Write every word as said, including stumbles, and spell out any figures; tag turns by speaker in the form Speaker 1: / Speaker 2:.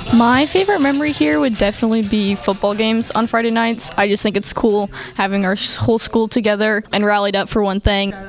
Speaker 1: My favorite memory here would definitely be football games on Friday nights. I just think it's cool having our whole school together and rallied up for one thing.